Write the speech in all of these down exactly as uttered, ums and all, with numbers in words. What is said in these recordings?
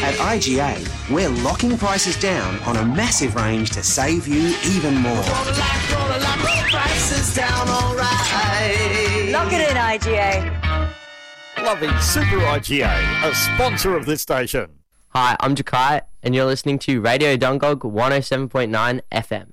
At I G A, we're locking prices down on a massive range to save you even more. Prices down, all right. Lock it in, I G A. Loving Super I G A, a sponsor of this station. Hi, I'm Jakai, and you're listening to Radio Dungog one oh seven point nine F M.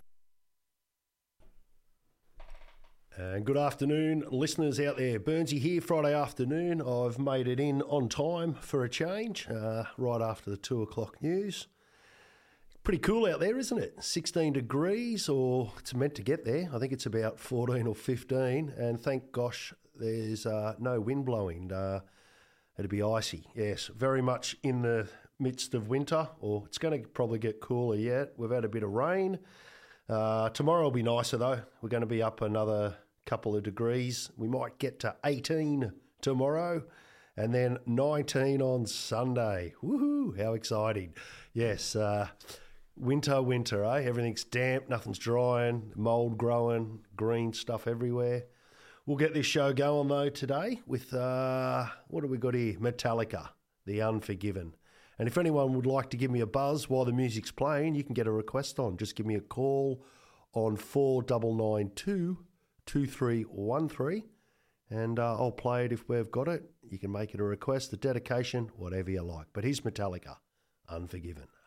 And good afternoon, listeners out there. Burnsy here, Friday afternoon. I've made it in on time for a change, uh, right after the two o'clock news. Pretty cool out there, isn't it? sixteen degrees, or it's meant to get there. I think it's about fourteen or fifteen, and thank gosh there's uh, no wind blowing. Uh, it'd be icy, yes. Very much in the midst of winter, or it's going to probably get cooler yet. We've had a bit of rain. Uh, tomorrow will be nicer, though. We're going to be up another couple of degrees. We might get to eighteen tomorrow, and then nineteen on Sunday. Woohoo, how exciting. Yes, uh, winter, winter, eh? Everything's damp, nothing's drying, mould growing, green stuff everywhere. We'll get this show going, though, today with, uh, what have we got here? Metallica, The Unforgiven. And if anyone would like to give me a buzz while the music's playing, you can get a request on. Just give me a call on four nine nine two, two three one three, and uh, I'll play it if we've got it. You can make it a request, a dedication, whatever you like. But here's Metallica, Unforgiven.